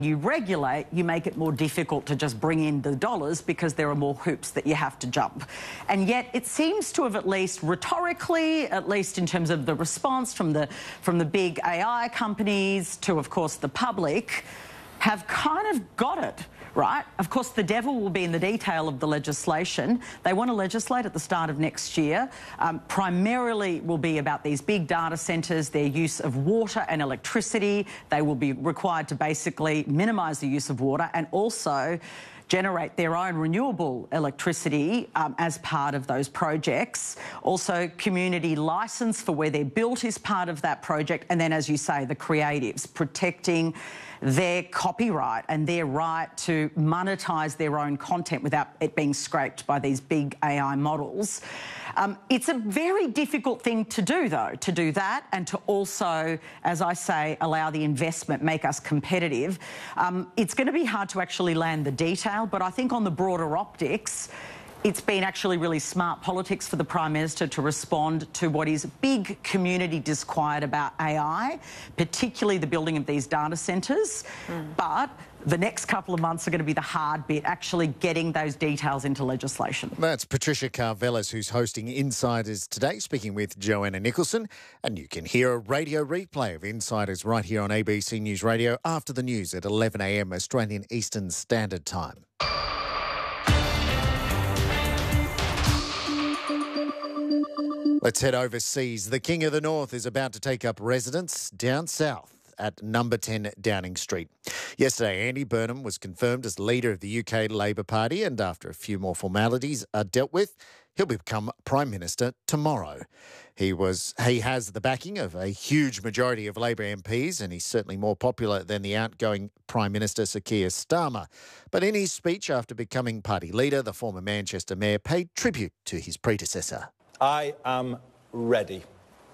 You regulate, you make it more difficult to just bring in the dollars because there are more hoops that you have to jump. And yet it seems to have, at least rhetorically, at least in terms of the response from the big AI companies to, of course, the public, have kind of got it, right? Of course, the devil will be in the detail of the legislation. They want to legislate at the start of next year. Primarily will be about these big data centres, their use of water and electricity. They will be required to basically minimise the use of water and also generate their own renewable electricity as part of those projects. Also, community licence for where they're built is part of that project. And then, as you say, the creatives, protecting their copyright and their right to monetise their own content without it being scraped by these big AI models. It's a very difficult thing to do, though, to do that and to also, as I say, allow the investment, make us competitive. It's going to be hard to actually land the detail, but I think on the broader optics, it's been actually really smart politics for the Prime Minister to respond to what is big community disquiet about AI, particularly the building of these data centres. But the next couple of months are going to be the hard bit, actually getting those details into legislation. That's Patricia Karvelas, who's hosting Insiders today, speaking with Joanna Nicholson. And you can hear a radio replay of Insiders right here on ABC News Radio after the news at 11 a.m. Australian Eastern Standard Time. Let's head overseas. The King of the North is about to take up residence down south at number 10 Downing Street. Yesterday, Andy Burnham was confirmed as leader of the UK Labor Party, and after a few more formalities are dealt with, he'll become Prime Minister tomorrow. He has the backing of a huge majority of Labor MPs, and he's certainly more popular than the outgoing Prime Minister Sir Keir Starmer. But in his speech after becoming party leader, the former Manchester mayor paid tribute to his predecessor. I am ready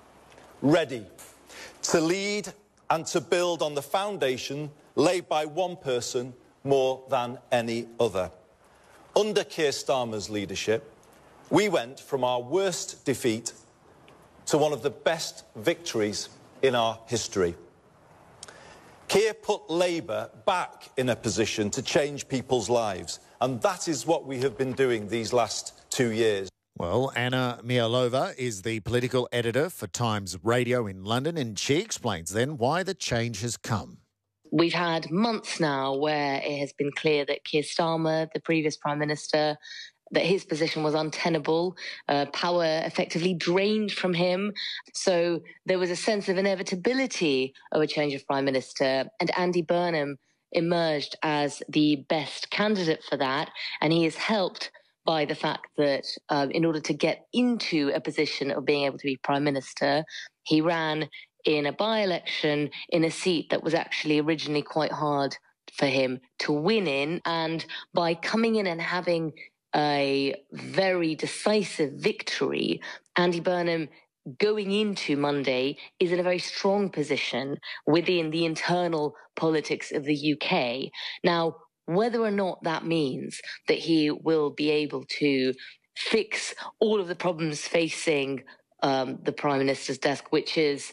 to lead and to build on the foundation laid by one person more than any other. Under Keir Starmer's leadership, we went from our worst defeat to one of the best victories in our history. Keir put Labour back in a position to change people's lives, and that is what we have been doing these last 2 years. Well, Anna Mialova is the political editor for Times Radio in London, and she explains then why the change has come. We've had months now where it has been clear that Keir Starmer, the previous Prime Minister, that his position was untenable, power effectively drained from him. So there was a sense of inevitability of a change of Prime Minister, and Andy Burnham emerged as the best candidate for that, and he is helped by the fact that in order to get into a position of being able to be Prime Minister, he ran in a by-election in a seat that was actually originally quite hard for him to win in. And by coming in and having a very decisive victory, Andy Burnham going into Monday is in a very strong position within the internal politics of the UK. Now, whether or not that means that he will be able to fix all of the problems facing the Prime Minister's desk, which is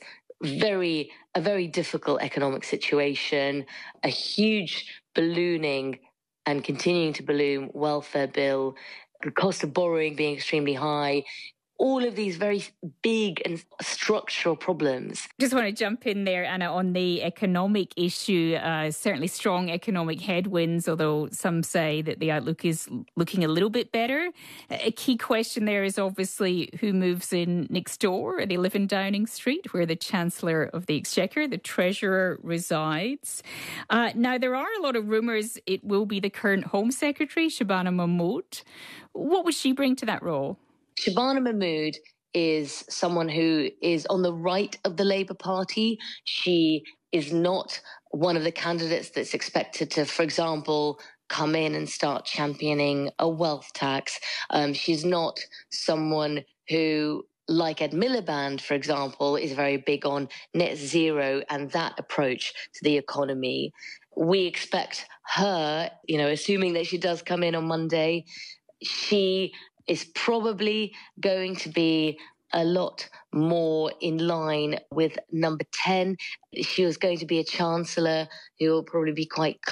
a very difficult economic situation, a huge ballooning and continuing to balloon welfare bill, the cost of borrowing being extremely high, all of these very big and structural problems. Just want to jump in there, Anna, on the economic issue. Certainly strong economic headwinds, although some say that the outlook is looking a little bit better. A key question there is obviously who moves in next door. They live in Downing Street, where the Chancellor of the Exchequer, the Treasurer, resides. Now, there are a lot of rumours it will be the current Home Secretary, Shabana Mahmood. What would she bring to that role? Shabana Mahmood is someone who is on the right of the Labour Party. She is not one of the candidates that's expected to, for example, come in and start championing a wealth tax. She's not someone who, like Ed Miliband, for example, is very big on net zero and that approach to the economy. We expect her, assuming that she does come in on Monday, she is probably going to be a lot more in line with number 10. She was going to be a chancellor who will probably be quite